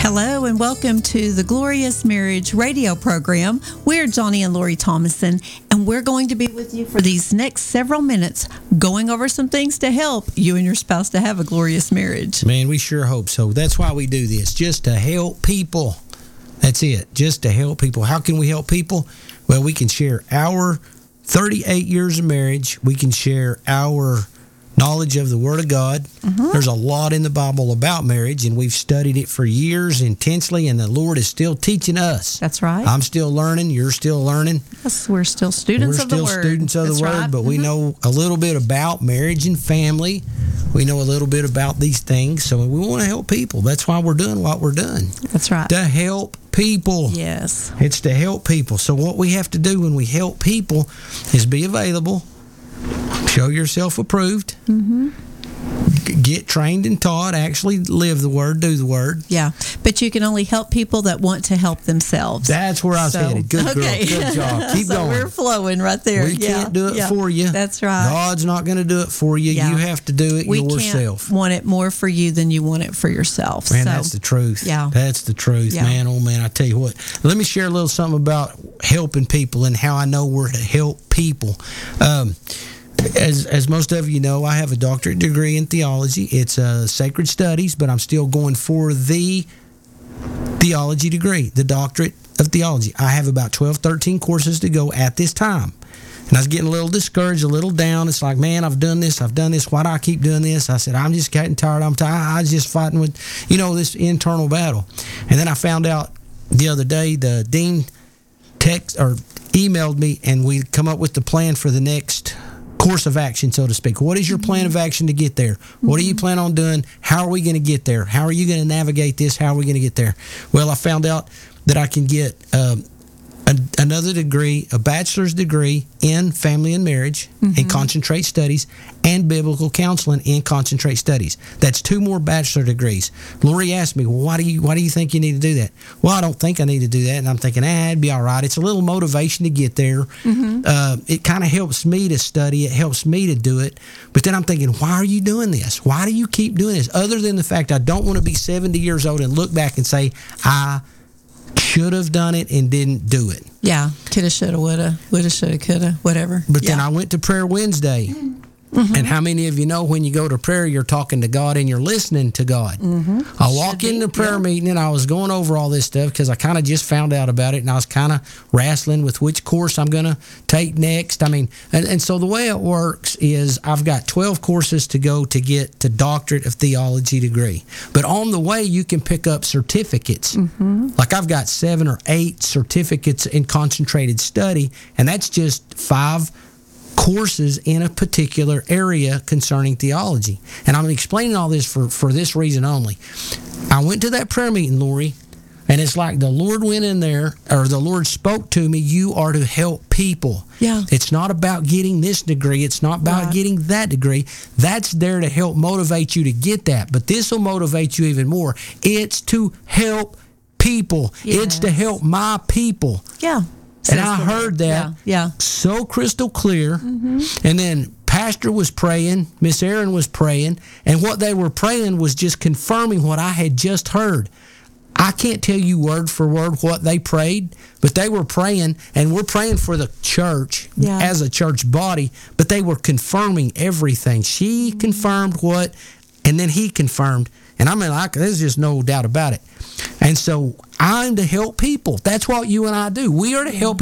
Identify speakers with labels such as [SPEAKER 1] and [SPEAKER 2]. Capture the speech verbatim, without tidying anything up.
[SPEAKER 1] Hello and welcome to the Glorious Marriage radio program. We're Johnny and Lori Thomason, and we're going to be with you for these next several minutes going over some things to help you and your spouse to have a glorious marriage.
[SPEAKER 2] Man, we sure hope so. That's why we do this, just to help people. That's it, just to help people. How can we help people? Well, we can share our thirty-eight years of marriage. We can share our knowledge of the Word of God. Mm-hmm. There's a lot in the Bible about marriage, and we've studied it for years intensely, and the Lord is still teaching us.
[SPEAKER 1] That's right.
[SPEAKER 2] I'm still learning. You're still learning.
[SPEAKER 1] Yes, we're still students
[SPEAKER 2] we're
[SPEAKER 1] of the Word.
[SPEAKER 2] We're still students of
[SPEAKER 1] That's
[SPEAKER 2] the Word,
[SPEAKER 1] right.
[SPEAKER 2] but
[SPEAKER 1] mm-hmm.
[SPEAKER 2] we know a little bit about marriage and family. We know a little bit about these things, so we want to help people. That's why we're doing what we're doing.
[SPEAKER 1] That's right.
[SPEAKER 2] To help people.
[SPEAKER 1] Yes.
[SPEAKER 2] It's to help people. So what we have to do when we help people is be available, show yourself approved, mm-hmm. get trained and taught, actually live the Word, do the Word.
[SPEAKER 1] Yeah, but you can only help people that want to help themselves.
[SPEAKER 2] That's where I was
[SPEAKER 1] so,
[SPEAKER 2] headed. Good
[SPEAKER 1] okay.
[SPEAKER 2] girl. Good job. Keep
[SPEAKER 1] so
[SPEAKER 2] going.
[SPEAKER 1] We're flowing right there.
[SPEAKER 2] We
[SPEAKER 1] yeah.
[SPEAKER 2] can't do it
[SPEAKER 1] yeah.
[SPEAKER 2] for you.
[SPEAKER 1] That's right.
[SPEAKER 2] God's not going to do it for you.
[SPEAKER 1] Yeah.
[SPEAKER 2] You have to do it
[SPEAKER 1] we
[SPEAKER 2] yourself.
[SPEAKER 1] Can't want it more for you than you want it for yourself.
[SPEAKER 2] Man,
[SPEAKER 1] so,
[SPEAKER 2] that's the truth.
[SPEAKER 1] Yeah.
[SPEAKER 2] That's the truth,
[SPEAKER 1] yeah.
[SPEAKER 2] man. Oh, man, I tell you what. Let me share a little something about helping people and how I know we're to help people. Um, As as most of you know, I have a doctorate degree in theology. It's uh, sacred studies, but I'm still going for the theology degree, the doctorate of theology. I have about twelve, thirteen courses to go at this time. And I was getting a little discouraged, a little down. It's like, man, I've done this, I've done this. Why do I keep doing this? I said, I'm just getting tired. I'm tired. I was just fighting with, you know, this internal battle. And then I found out the other day the dean text or emailed me, and we come up with the plan for the next course of action, so to speak. What is your plan of action to get there? What do you plan on doing? How are we going to get there? How are you going to navigate this? How are we going to get there? Well, I found out that I can get um, a, another degree, a bachelor's degree in family and marriage mm-hmm. and concentrate studies, and biblical counseling in concentrate studies. That's two more bachelor degrees. Lori asked me, well, why do you why do you think you need to do that? Well, I don't think I need to do that. And I'm thinking, ah, it'd be all right. It's a little motivation to get there. Mm-hmm. Uh, it kind of helps me to study. It helps me to do it. But then I'm thinking, why are you doing this? Why do you keep doing this? Other than the fact I don't want to be seventy years old and look back and say, I should have done it and didn't do it.
[SPEAKER 1] Yeah, coulda, shoulda, woulda, woulda, shoulda, coulda, whatever.
[SPEAKER 2] But
[SPEAKER 1] yeah.
[SPEAKER 2] then I went to Prayer Wednesday. Mm-hmm. And how many of you know when you go to prayer, you're talking to God and you're listening to God? Mm-hmm. I walk in the prayer yeah. meeting, and I was going over all this stuff because I kind of just found out about it, and I was kind of wrestling with which course I'm going to take next. I mean, and, and so the way it works is I've got twelve courses to go to get to doctorate of theology degree. But on the way, you can pick up certificates. Mm-hmm. Like I've got seven or eight certificates in concentrated study, and that's just five courses in a particular area concerning theology. And I'm explaining all this for, for this reason only. I went to that prayer meeting, Lori, and it's like the Lord went in there, or the Lord spoke to me, you are to help people.
[SPEAKER 1] Yeah.
[SPEAKER 2] It's not about getting this degree. It's not about right. getting that degree. That's there to help motivate you to get that. But this will motivate you even more. It's to help people. Yes. It's to help my people.
[SPEAKER 1] Yeah.
[SPEAKER 2] And I heard that
[SPEAKER 1] yeah, yeah.
[SPEAKER 2] so crystal clear. Mm-hmm. And then Pastor was praying, Miss Erin was praying, and what they were praying was just confirming what I had just heard. I can't tell you word for word what they prayed, but they were praying, and we're praying for the church yeah. as a church body, but they were confirming everything. She mm-hmm. confirmed what, and then he confirmed. And I mean, like, there's just no doubt about it. And so I'm to help people. That's what you and I do. We are to help people.